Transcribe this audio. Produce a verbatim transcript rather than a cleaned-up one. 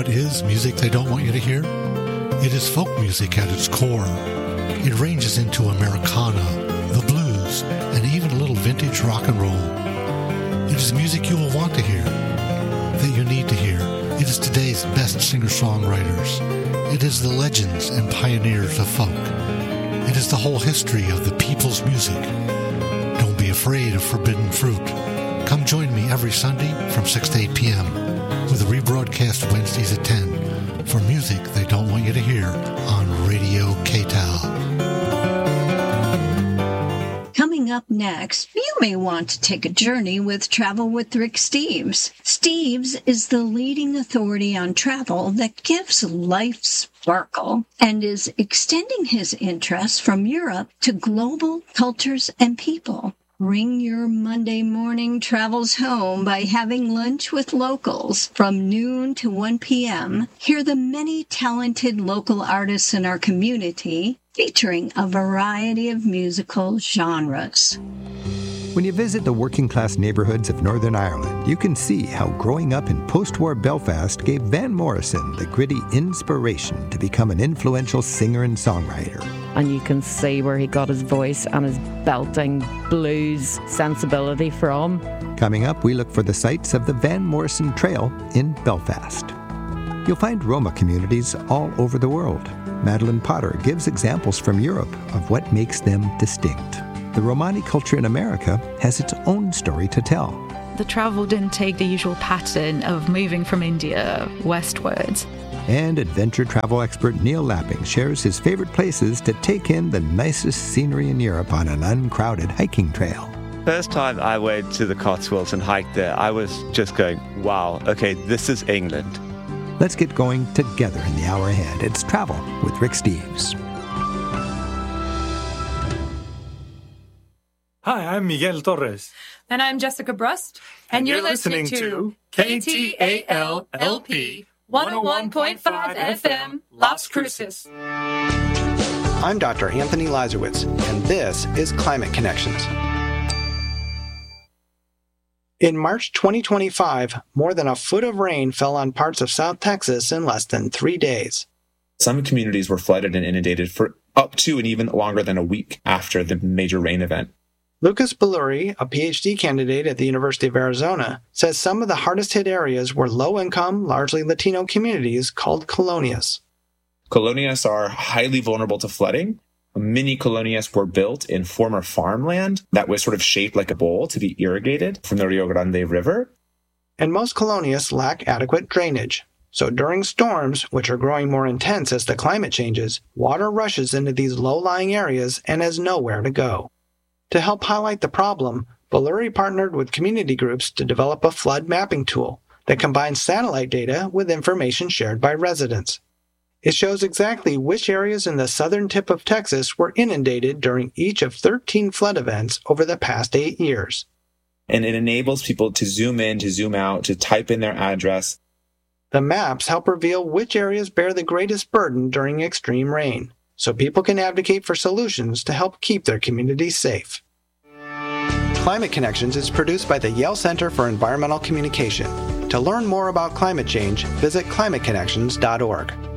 What is music they don't want you to hear? It is folk music at its core. It ranges into Americana, the blues, and even a little vintage rock and roll. It is music you will want to hear, that you need to hear. It is today's best singer-songwriters. It is the legends and pioneers of folk. It is the whole history of the people's music. Don't be afraid of forbidden fruit. Come join me every Sunday from six to eight p.m. with a rebroadcast Wednesdays at ten for music they don't want you to hear on Radio K T A L. Coming up next, you may want to take a journey with Travel with Rick Steves. Steves is the leading authority on travel that gives life sparkle and is extending his interests from Europe to global cultures and people. Bring your Monday morning travels home by having lunch with locals from noon to one p.m. Hear the many talented local artists in our community featuring a variety of musical genres. When you visit the working-class neighborhoods of Northern Ireland, you can see how growing up in post-war Belfast gave Van Morrison the gritty inspiration to become an influential singer and songwriter. And you can see where he got his voice and his belting blues sensibility from. Coming up, we look for the sites of the Van Morrison Trail in Belfast. You'll find Roma communities all over the world. Madeline Potter gives examples from Europe of what makes them distinct. The Romani culture in America has its own story to tell. The travel didn't take the usual pattern of moving from India westwards. And adventure travel expert Neil Lapping shares his favorite places to take in the nicest scenery in Europe on an uncrowded hiking trail. First time I went to the Cotswolds and hiked there, I was just going, wow, okay, this is England. Let's get going together in the hour ahead. It's Travel with Rick Steves. Hi, I'm Miguel Torres. And I'm Jessica Brust. And, and you're, you're listening, listening to K T A L L P one oh one point five F M, Las Cruces. I'm Doctor Anthony Lazarowitz, and this is Climate Connections. In March twenty twenty-five, more than a foot of rain fell on parts of South Texas in less than three days. Some communities were flooded and inundated for up to and even longer than a week after the major rain event. Lucas Belluri, a P H D candidate at the University of Arizona, says some of the hardest-hit areas were low-income, largely Latino communities called colonias. Colonias are highly vulnerable to flooding. Mini colonias were built in former farmland that was sort of shaped like a bowl to be irrigated from the Rio Grande River. And most colonias lack adequate drainage. So during storms, which are growing more intense as the climate changes, water rushes into these low-lying areas and has nowhere to go. To help highlight the problem, Belluri partnered with community groups to develop a flood mapping tool that combines satellite data with information shared by residents. It shows exactly which areas in the southern tip of Texas were inundated during each of thirteen flood events over the past eight years. And it enables people to zoom in, to zoom out, to type in their address. The maps help reveal which areas bear the greatest burden during extreme rain, so people can advocate for solutions to help keep their communities safe. Climate Connections is produced by the Yale Center for Environmental Communication. To learn more about climate change, visit climate connections dot org.